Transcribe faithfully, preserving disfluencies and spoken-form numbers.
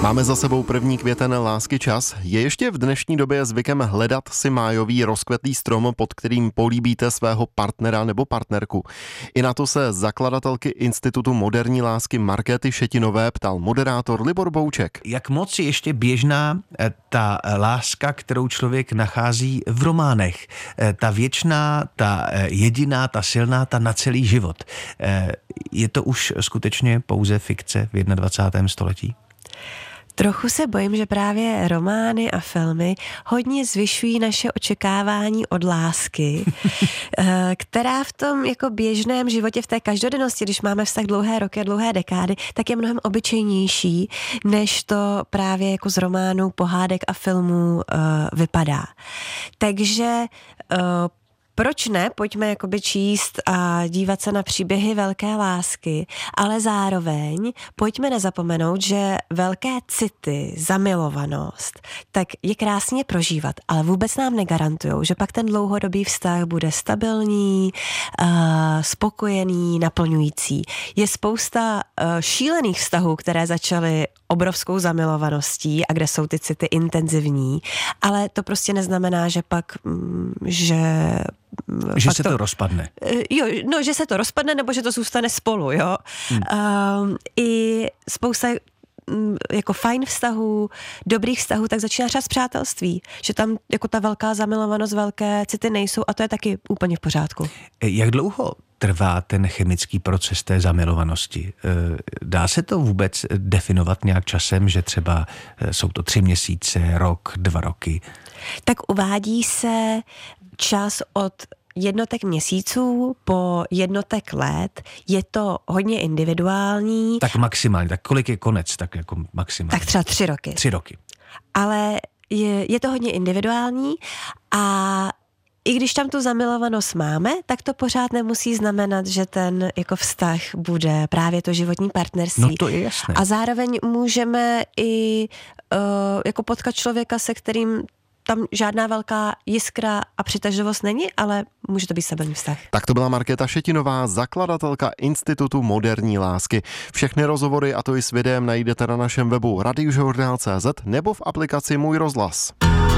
Máme za sebou první květen lásky čas. Je ještě v dnešní době zvykem hledat si májový rozkvetlý strom, pod kterým políbíte svého partnera nebo partnerku. I na to se zakladatelky Institutu moderní lásky Markéty Šetinové ptal moderátor Libor Bouček. Jak moc je ještě běžná ta láska, kterou člověk nachází v románech? Ta věčná, ta jediná, ta silná, ta na celý život. Je to už skutečně pouze fikce v dvacátém prvním století? Trochu se bojím, že právě romány a filmy hodně zvyšují naše očekávání od lásky, která v tom jako běžném životě, v té každodennosti, když máme vztah dlouhé roky a dlouhé dekády, tak je mnohem obyčejnější, než to právě jako z románů, pohádek a filmů uh, vypadá. Takže uh, proč ne? Pojďme jakoby číst a dívat se na příběhy velké lásky, ale zároveň pojďme nezapomenout, že velké city, zamilovanost, tak je krásně prožívat, ale vůbec nám negarantujou, že pak ten dlouhodobý vztah bude stabilní, uh, spokojený, naplňující. Je spousta uh, šílených vztahů, které začaly obrovskou zamilovaností a kde jsou ty city intenzivní, ale to prostě neznamená, že pak, že Že se to, to rozpadne. Jo, no, že se to rozpadne, nebo že to zůstane spolu, jo. Hmm. Um, I spousta jako fajn vztahů, dobrých vztahů, tak začíná třeba z přátelství. Že tam jako ta velká zamilovanost, velké city nejsou a to je taky úplně v pořádku. Jak dlouho trvá ten chemický proces té zamilovanosti? Dá se to vůbec definovat nějak časem, že třeba jsou to tři měsíce, rok, dva roky? Tak uvádí se čas od jednotek měsíců po jednotek let. Je to hodně individuální. Tak maximálně, tak kolik je konec, tak jako maximálně? Tak třeba tři roky. Tři roky. Ale je, je to hodně individuální a i když tam tu zamilovanost máme, tak to pořád nemusí znamenat, že ten jako vztah bude právě to životní partnerství. No to je jasné. A zároveň můžeme i uh, jako potkat člověka, se kterým tam žádná velká jiskra a přitažlivost není, ale může to být stabilní vztah. Tak to byla Markéta Šetinová, zakladatelka Institutu moderní lásky. Všechny rozhovory, a to i s videem, najdete na našem webu radiožurnál tečka cé zet nebo v aplikaci Můj rozhlas.